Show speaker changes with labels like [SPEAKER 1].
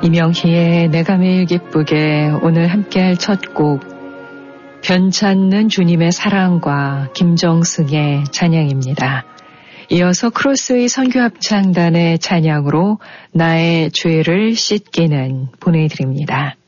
[SPEAKER 1] 이명희의 내가 매일 기쁘게 오늘 함께할 첫 곡 변찮는 주님의 사랑과 김정승의 찬양입니다. 이어서 크로스웨이 선교합창단의 찬양으로 나의 죄를 씻기는 보내드립니다.